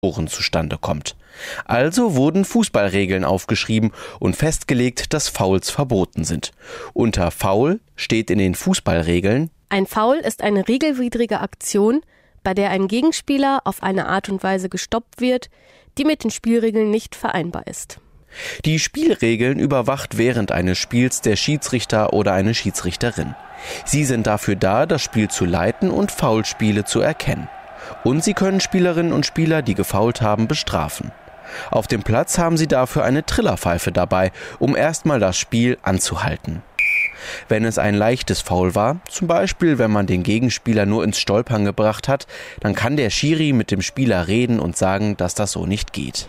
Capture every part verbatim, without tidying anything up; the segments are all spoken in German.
Toren zustande kommt. Also wurden Fußballregeln aufgeschrieben und festgelegt, dass Fouls verboten sind. Unter Foul steht in den Fußballregeln: Ein Foul ist eine regelwidrige Aktion, bei der ein Gegenspieler auf eine Art und Weise gestoppt wird, die mit den Spielregeln nicht vereinbar ist. Die Spielregeln überwacht während eines Spiels der Schiedsrichter oder eine Schiedsrichterin. Sie sind dafür da, das Spiel zu leiten und Foulspiele zu erkennen. Und sie können Spielerinnen und Spieler, die gefoult haben, bestrafen. Auf dem Platz haben sie dafür eine Trillerpfeife dabei, um erstmal das Spiel anzuhalten. Wenn es ein leichtes Foul war, zum Beispiel wenn man den Gegenspieler nur ins Stolpern gebracht hat, dann kann der Schiri mit dem Spieler reden und sagen, dass das so nicht geht.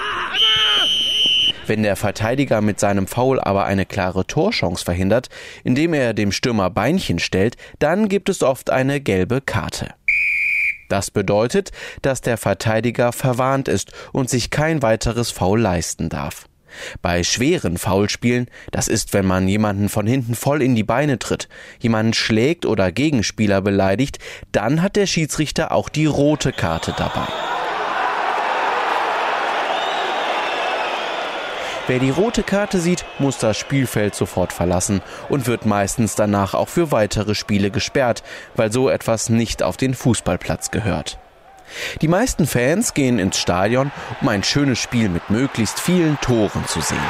Wenn der Verteidiger mit seinem Foul aber eine klare Torchance verhindert, indem er dem Stürmer Beinchen stellt, dann gibt es oft eine gelbe Karte. Das bedeutet, dass der Verteidiger verwarnt ist und sich kein weiteres Foul leisten darf. Bei schweren Foulspielen, das ist, wenn man jemanden von hinten voll in die Beine tritt, jemanden schlägt oder Gegenspieler beleidigt, dann hat der Schiedsrichter auch die rote Karte dabei. Wer die rote Karte sieht, muss das Spielfeld sofort verlassen und wird meistens danach auch für weitere Spiele gesperrt, weil so etwas nicht auf den Fußballplatz gehört. Die meisten Fans gehen ins Stadion, um ein schönes Spiel mit möglichst vielen Toren zu sehen.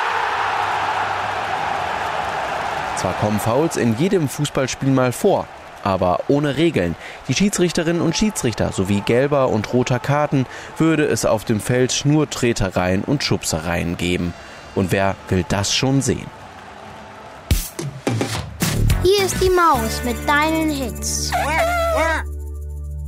Zwar kommen Fouls in jedem Fußballspiel mal vor, aber ohne Regeln. Die Schiedsrichterinnen und Schiedsrichter sowie gelber und roter Karten würde es auf dem Feld nur Tretereien und Schubsereien geben. Und wer will das schon sehen? Hier ist die Maus mit deinen Hits.